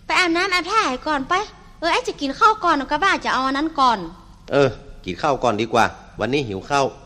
ไปอาบน้ำอาบท่าก่อนไปไอ้จะกินข้าวก่อนก็บ้าจะเอาอันนั้นก่อนกินข้าวก่อนดีกว่าวันนี้หิวข้าว